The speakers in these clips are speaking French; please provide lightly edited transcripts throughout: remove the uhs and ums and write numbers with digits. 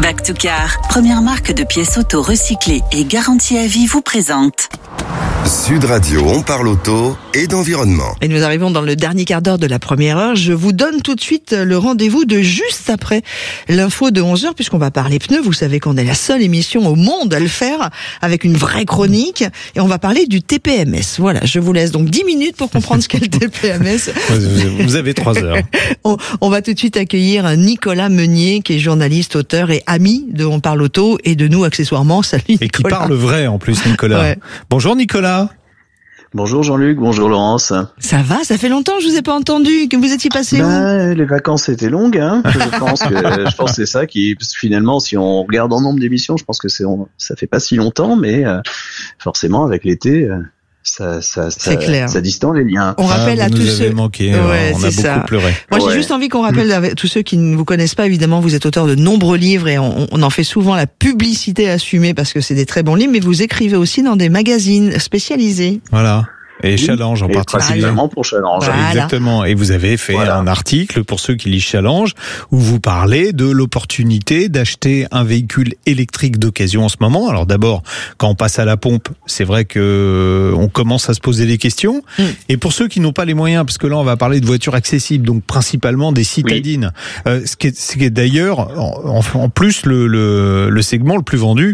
Back to Car, première marque de pièces auto recyclées et garantie à vie, vous présente. Sud Radio, on parle auto et d'environnement. Et nous arrivons dans le dernier quart d'heure de la première heure. Je vous donne tout de suite le rendez-vous de juste après l'info de 11h, puisqu'on va parler pneus. Vous savez qu'on est la seule émission au monde à le faire, avec une vraie chronique. Et on va parler du TPMS. Voilà, je vous laisse donc 10 minutes pour comprendre ce qu'est le TPMS. Vous avez 3 heures. On va tout de suite accueillir Nicolas Meunier, qui est journaliste, auteur et ami de On parle auto et de nous accessoirement. Salut Nicolas. Et qui parle vrai en plus, Nicolas. Ouais. Bonjour Nicolas. Bonjour Jean-Luc, bonjour Laurence. Ça va, ça fait longtemps que je vous ai pas entendu, que vous étiez passé où? Les vacances étaient longues, hein. Je pense que c'est ça qui, finalement, si on regarde en nombre d'émissions, je pense que ça fait pas si longtemps, mais forcément avec l'été, c'est clair. Ça distend les liens. On rappelle à tous ceux. Manqué, on a beaucoup pleuré. Moi, j'ai juste envie qu'on rappelle à tous ceux qui ne vous connaissent pas. Évidemment, vous êtes auteur de nombreux livres et on en fait souvent la publicité assumée parce que c'est des très bons livres. Mais vous écrivez aussi dans des magazines spécialisés. Voilà. Et Challenge en particulier. Principalement pour Challenge. Voilà. Exactement. Et vous avez fait un article pour ceux qui lisent Challenge où vous parlez de l'opportunité d'acheter un véhicule électrique d'occasion en ce moment. Alors d'abord, quand on passe à la pompe, c'est vrai que on commence à se poser des questions. Et pour ceux qui n'ont pas les moyens, parce que là on va parler de voitures accessibles, donc principalement des citadines. Ce qui est d'ailleurs en plus le segment le plus vendu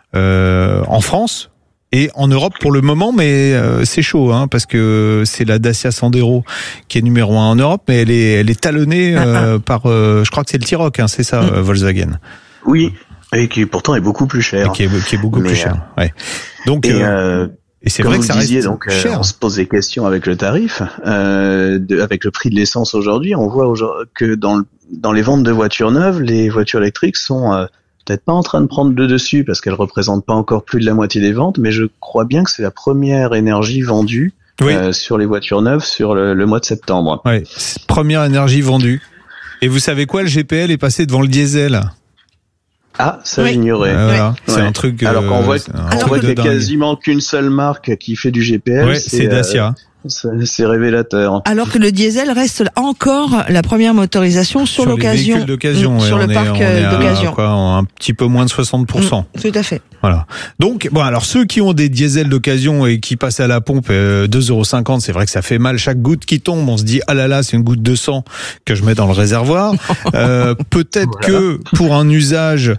en France. Et en Europe pour le moment, mais c'est chaud, hein, parce que c'est la Dacia Sandero qui est numéro 1 en Europe, mais elle est talonnée par, je crois que c'est le T-Roc, hein, c'est ça, Volkswagen. Oui, et qui pourtant est beaucoup plus cher. Et qui est beaucoup plus cher. Ouais. Donc et c'est vrai que ça reste cher. On se pose des questions avec le tarif, avec le prix de l'essence aujourd'hui. On voit que dans les ventes de voitures neuves, les voitures électriques sont peut-être pas en train de prendre le dessus parce qu'elle représente pas encore plus de la moitié des ventes, mais je crois bien que c'est la première énergie vendue sur les voitures neuves sur le mois de septembre. Oui, première énergie vendue. Et vous savez quoi, le GPL est passé devant le diesel. Ah, ça j'ignorais. Voilà. C'est un truc. Alors qu'on voit qu'il y a quasiment qu'une seule marque qui fait du GPL. C'est Dacia. C'est révélateur. Alors que le diesel reste encore la première motorisation sur l'occasion. Les véhicules d'occasion, sur le parc d'occasion. Un petit peu moins de 60%. Tout à fait. Voilà. Donc, alors ceux qui ont des diesels d'occasion et qui passent à la pompe 2,50 €, c'est vrai que ça fait mal. Chaque goutte qui tombe, on se dit, ah là là, c'est une goutte de sang que je mets dans le réservoir. Peut-être que pour un usage,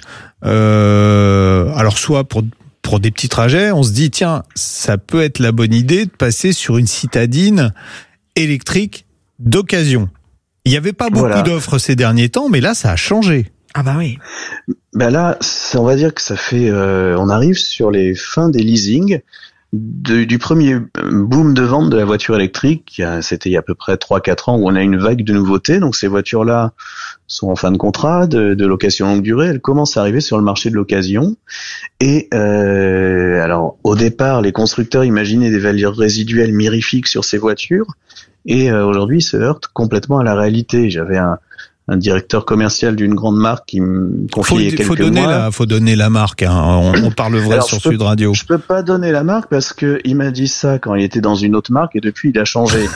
alors soit pour des petits trajets, on se dit, tiens, ça peut être la bonne idée de passer sur une citadine électrique d'occasion. Il n'y avait pas beaucoup d'offres ces derniers temps, mais là, ça a changé. Ah bah oui. Ben là, on va dire que ça fait, on arrive sur les fins des leasings du premier boom de vente de la voiture électrique. C'était il y a à peu près 3-4 ans où on a une vague de nouveautés. Donc ces voitures-là sont en fin de contrat, de location longue durée. Elles commencent à arriver sur le marché de l'occasion. Et alors au départ, les constructeurs imaginaient des valeurs résiduelles mirifiques sur ces voitures. Et aujourd'hui, ils se heurtent complètement à la réalité. J'avais un directeur commercial d'une grande marque qui me confiait il y a quelques mois. Faut donner la marque, hein. On parle vrai sur Sud Radio. Je peux pas donner la marque parce que il m'a dit ça quand il était dans une autre marque et depuis il a changé.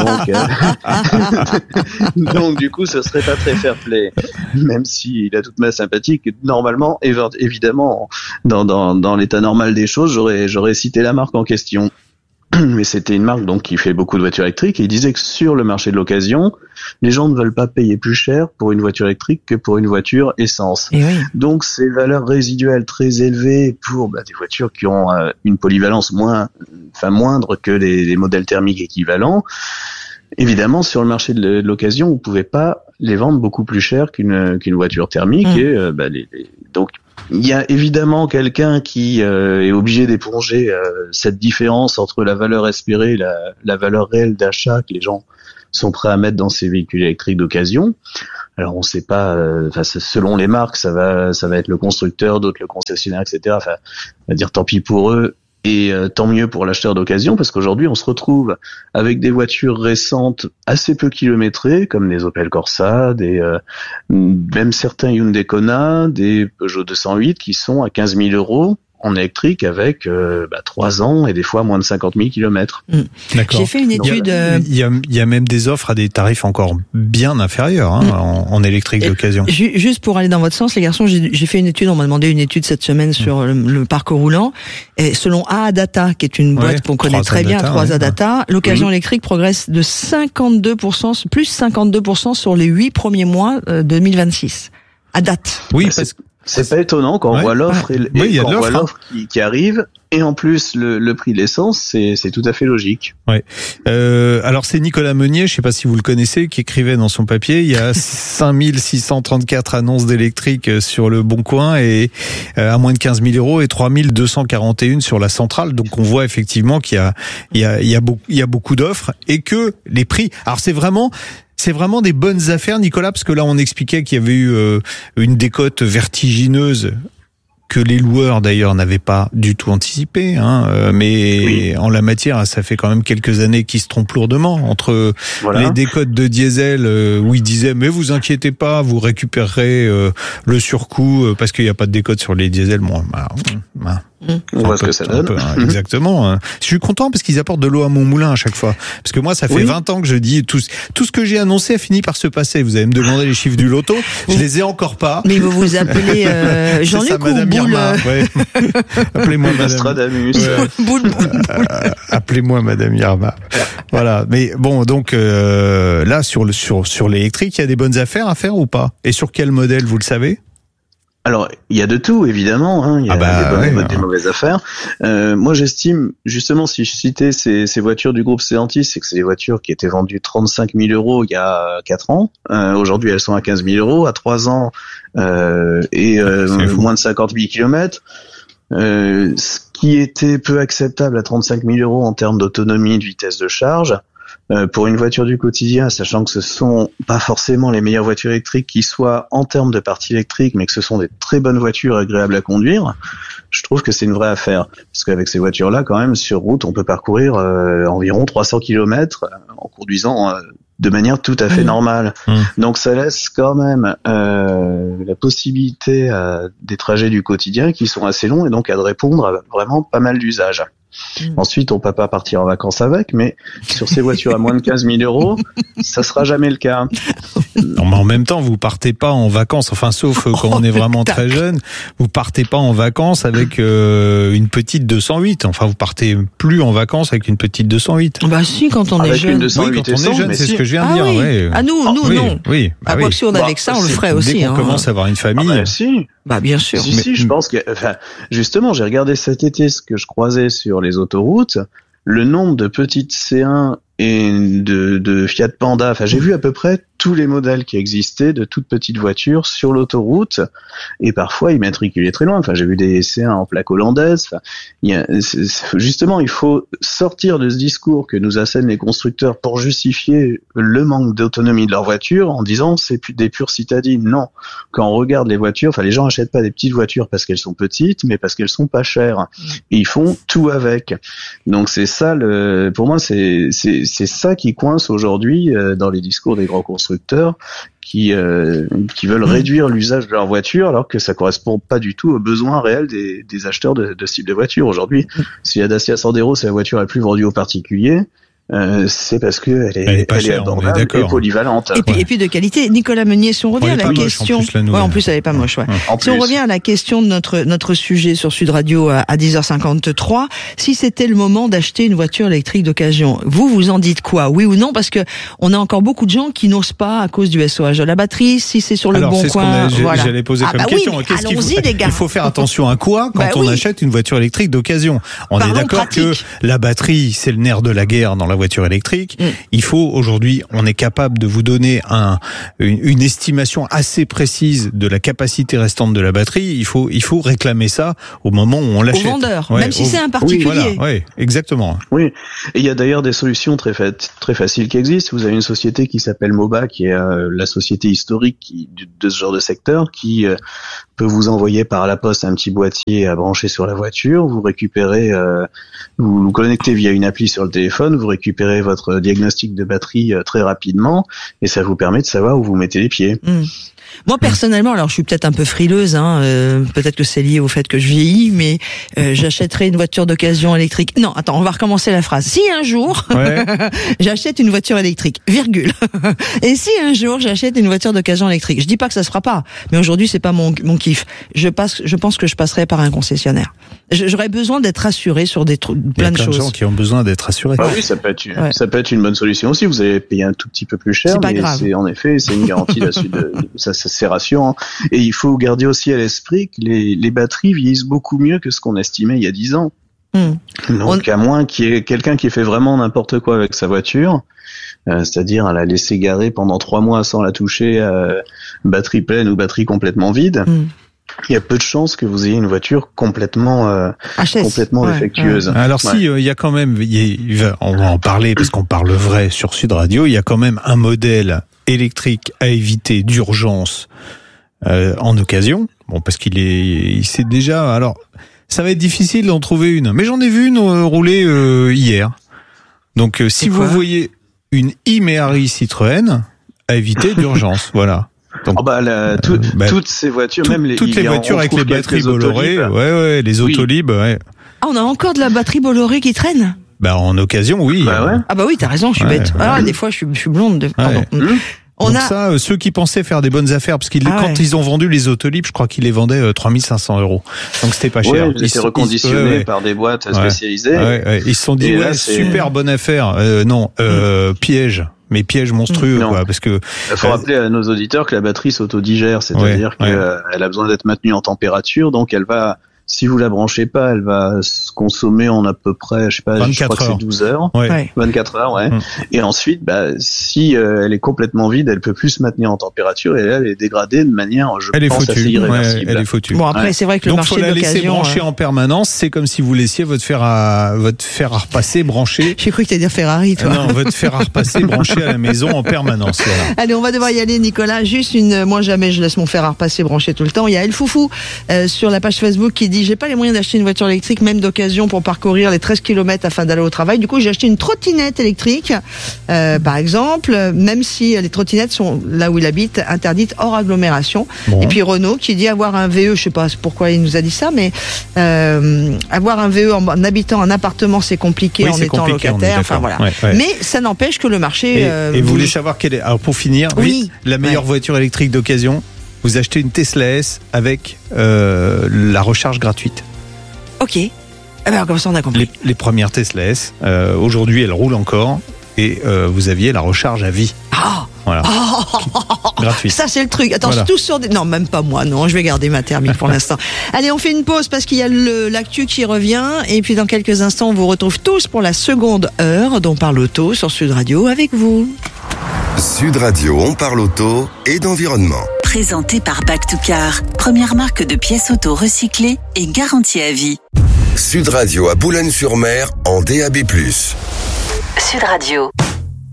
Donc du coup ce serait pas très fair play. Même s'il a toute ma sympathie, normalement, évidemment, dans l'état normal des choses, j'aurais cité la marque en question. Mais c'était une marque donc qui fait beaucoup de voitures électriques et il disait que sur le marché de l'occasion, les gens ne veulent pas payer plus cher pour une voiture électrique que pour une voiture essence. Donc ces valeurs résiduelles très élevées pour des voitures qui ont une polyvalence moindre que les modèles thermiques équivalents. Évidemment, sur le marché de l'occasion, vous pouvez pas les vendre beaucoup plus cher qu'une voiture thermique donc il y a évidemment quelqu'un qui est obligé d'éponger cette différence entre la valeur espérée et la valeur réelle d'achat que les gens sont prêts à mettre dans ces véhicules électriques d'occasion. Alors on sait pas, selon les marques, ça va être le constructeur, d'autres le concessionnaire, etc. Enfin, on va dire tant pis pour eux. Et tant mieux pour l'acheteur d'occasion, parce qu'aujourd'hui on se retrouve avec des voitures récentes assez peu kilométrées, comme des Opel Corsa, même certains Hyundai Kona, des Peugeot 208 qui sont à 15 000 €, en électrique avec 3 ans et des fois moins de 50 000 kilomètres. D'accord. J'ai fait une étude... Il y a même des offres à des tarifs encore bien inférieurs en électrique d'occasion. Juste pour aller dans votre sens, les garçons, j'ai fait une étude, on m'a demandé une étude cette semaine sur le parc roulant. Et selon AAData, qui est une boîte qu'on connaît très bien, 3AData, l'occasion électrique progresse de 52%, plus 52% sur les 8 premiers mois 2026. À date. Oui, parce que c'est pas étonnant quand on voit l'offre quand on voit l'offre qui arrive, et en plus le prix de l'essence, c'est tout à fait logique. Ouais. Alors c'est Nicolas Meunier, je sais pas si vous le connaissez, qui écrivait dans son papier, il y a 5634 annonces d'électrique sur le Bon Coin et à moins de 15 000 euros et 3241 sur la centrale. Donc on voit effectivement qu'il y a beaucoup d'offres et que les prix. Alors c'est vraiment des bonnes affaires, Nicolas, parce que là, on expliquait qu'il y avait eu une décote vertigineuse que les loueurs, d'ailleurs, n'avaient pas du tout anticipé. Mais en la matière, ça fait quand même quelques années qu'ils se trompent lourdement. Entre les décotes de diesel, où ils disaient « mais vous inquiétez pas, vous récupérerez le surcoût parce qu'il n'y a pas de décote sur les diesels ». Bon, on voit ce que ça donne. Exactement. Je suis content parce qu'ils apportent de l'eau à mon moulin à chaque fois. Parce que moi, ça fait 20 ans que je dis tout ce que j'ai annoncé a fini par se passer. Vous allez me demander les chiffres du loto. Je les ai encore pas. Mais vous vous appelez Jean-Luc ou Boule Appelez-moi Nostradamus. Boule. Appelez-moi Madame Irma. Voilà. Mais bon, donc là sur l'électrique, il y a des bonnes affaires à faire ou pas? Et sur quel modèle, vous le savez? Alors, il y a de tout, évidemment. Il y a des bonnes et des mauvaises affaires. Moi, j'estime, justement, si je citais ces voitures du groupe Stellantis, c'est que c'est des voitures qui étaient vendues 35 000 euros il y a 4 ans. Aujourd'hui, elles sont à 15 000 euros, à 3 ans, et moins de 50 000 kilomètres. Ce qui était peu acceptable à 35 000 euros en termes d'autonomie, de vitesse de charge. Pour une voiture du quotidien, sachant que ce sont pas forcément les meilleures voitures électriques qui soient en termes de parties électriques, mais que ce sont des très bonnes voitures agréables à conduire, je trouve que c'est une vraie affaire. Parce qu'avec ces voitures-là, quand même, sur route, on peut parcourir environ 300 km en conduisant de manière tout à fait normale. Donc ça laisse quand même la possibilité à des trajets du quotidien qui sont assez longs et donc à de répondre à vraiment pas mal d'usages. Ensuite, on peut pas partir en vacances avec, mais sur ces voitures à moins de 15 000 euros, ça sera jamais le cas. Non, mais en même temps, vous partez pas en vacances, enfin, sauf quand on est vraiment très jeune, vous partez pas en vacances avec une petite 208. Enfin, vous partez plus en vacances avec une petite 208. Bah si, quand on est jeune. Une 208 quand on est jeune, c'est ce que je viens de dire. Oui. Ouais. Ah nous, non. Oui. Bah, quoi que si on avait que ça, on le ferait aussi. Dès qu'on commence à avoir une famille. Si. Bah bien sûr. Si, je pense que, justement, j'ai regardé cet été ce que je croisais sur les autoroutes, le nombre de petites C1 et de Fiat Panda. Enfin, j'ai vu à peu près tous les modèles qui existaient de toutes petites voitures sur l'autoroute, et parfois ils matriculaient très loin. Enfin, j'ai vu des C1 en plaque hollandaise. Enfin, justement, il faut sortir de ce discours que nous assènent les constructeurs pour justifier le manque d'autonomie de leur voiture en disant c'est des pures citadines. Non, quand on regarde les voitures, enfin, les gens achètent pas des petites voitures parce qu'elles sont petites, mais parce qu'elles sont pas chères. Et ils font tout avec. Donc c'est ça pour moi, c'est ça qui coince aujourd'hui dans les discours des grands constructeurs qui veulent réduire l'usage de leur voiture alors que ça correspond pas du tout aux besoins réels des acheteurs de ce type de voiture. Aujourd'hui, si la Dacia Sandero c'est la voiture la plus vendue aux particuliers, c'est parce que elle est abordable et polyvalente. Et puis de qualité. Nicolas Meunier, si on revient à la question, en plus elle est pas moche. Si on revient à la question de notre sujet sur Sud Radio à 10h53, si c'était le moment d'acheter une voiture électrique d'occasion, vous en dites quoi, oui ou non? Parce que on a encore beaucoup de gens qui n'osent pas à cause du SOH de la batterie. Si c'est sur le bon coin, voilà. J'allais poser comme question. Oui, allons-y les gars. Il faut faire attention à quoi quand on achète une voiture électrique d'occasion? On est d'accord que la batterie, c'est le nerf de la guerre dans la voiture électrique. Il faut aujourd'hui, on est capable de vous donner une estimation assez précise de la capacité restante de la batterie. Il faut réclamer ça au moment où on l'achète. Au vendeur, même si c'est un particulier. Oui, exactement. Oui, et il y a d'ailleurs des solutions très faciles qui existent. Vous avez une société qui s'appelle Moba, qui est la société historique de ce genre de secteur, qui peut vous envoyer par la poste un petit boîtier à brancher sur la voiture. Vous récupérez, vous connectez via une appli sur le téléphone, vous récupérez récupérer votre diagnostic de batterie très rapidement et ça vous permet de savoir où vous mettez les pieds. Moi personnellement, alors je suis peut-être un peu frileuse, peut-être que c'est lié au fait que je vieillis, mais j'achèterais une voiture d'occasion électrique. Non, attends, on va recommencer la phrase. Si un jour j'achète une voiture électrique, virgule. Et si un jour j'achète une voiture d'occasion électrique, je dis pas que ça se fera pas, mais aujourd'hui c'est pas mon kiff. Je pense que je passerai par un concessionnaire. J'aurais besoin d'être rassuré sur plein de choses. Il y a plein de gens qui ont besoin d'être rassurés. Ah oui, ça peut être une bonne solution aussi. Vous allez payer un tout petit peu plus cher, c'est pas mais grave. c'est une garantie là-dessus. Ça c'est rassurant. Et il faut garder aussi à l'esprit que les batteries vieillissent beaucoup mieux que ce qu'on estimait il y a 10 ans. Donc à moins qu'il y ait quelqu'un qui ait fait vraiment n'importe quoi avec sa voiture, c'est-à-dire à la laisser garer pendant 3 mois sans la toucher, batterie pleine ou batterie complètement vide. Il y a peu de chances que vous ayez une voiture complètement défectueuse. Alors si, il y a quand même, on va en parler parce qu'on parle vrai sur Sud Radio, il y a quand même un modèle électrique à éviter d'urgence en occasion. Bon, parce il s'est déjà, alors ça va être difficile d'en trouver une, mais j'en ai vu une rouler hier. Donc si vous voyez une Méhari Citroën, à éviter d'urgence, voilà. Donc, toutes ces voitures, toutes les voitures avec les batteries Bolloré, les Autolib, Ah, on a encore de la batterie Bolloré qui traîne? En occasion, oui. Ah bah oui, t'as raison, je suis bête. Des fois, je suis blonde. Pardon. Ça, ceux qui pensaient faire des bonnes affaires, parce quand ils ont vendu les Autolib, je crois qu'ils les vendaient 3500 €. Donc c'était pas cher. Ils étaient reconditionnés par des boîtes spécialisées. Ils se sont dit, super bonne affaire. Piège. Mais piège monstrueux, parce que... Il faut rappeler à nos auditeurs que la batterie s'autodigère, c'est-à-dire qu'elle a besoin d'être maintenue en température, donc elle va, si vous la branchez pas, elle va se consommer en à peu près, je crois que c'est 12 heures. 24 heures, Et ensuite, si elle est complètement vide, elle peut plus se maintenir en température et là, elle est dégradée de manière, assez irréversible. Elle est foutue. Bon, après, c'est vrai que le marché de l'occasion... Donc, faut la laisser brancher en permanence. C'est comme si vous laissiez votre fer à repasser branché. J'ai cru que t'allais dire Ferrari, toi. Non, votre fer à repasser branché à la maison en permanence. Voilà. Allez, on va devoir y aller, Nicolas. Juste moi jamais je laisse mon fer à repasser branché tout le temps. Il y a El Foufou sur la page Facebook qui dit: j'ai pas les moyens d'acheter une voiture électrique, même d'occasion, pour parcourir les 13 km afin d'aller au travail. Du coup, j'ai acheté une trottinette électrique, par exemple, même si les trottinettes sont, là où il habite, interdites hors agglomération. Et puis Renault qui dit avoir un VE, je sais pas pourquoi il nous a dit ça, mais avoir un VE en habitant un appartement, c'est compliqué en étant locataire. Enfin voilà. Mais ça n'empêche que le marché... Et vous voulez savoir quelle est... Alors pour finir, la meilleure voiture électrique d'occasion, vous achetez une Tesla S avec la recharge gratuite. Ok. Alors comme ça on a compris. Les premières Tesla S, aujourd'hui elles roulent encore et vous aviez la recharge à vie. Voilà. Gratuit. Ça c'est le truc. Attends, c'est tout sur des... Non, même pas moi, non, je vais garder ma thermique pour l'instant. Allez, on fait une pause parce qu'il y a l'actu qui revient et puis dans quelques instants on vous retrouve tous pour la seconde heure dont parle auto sur Sud Radio avec vous. Sud Radio, on parle auto et d'environnement. Présenté par Back to Car, première marque de pièces auto recyclées et garantie à vie. Sud Radio à Boulogne-sur-Mer en DAB+. Sud Radio.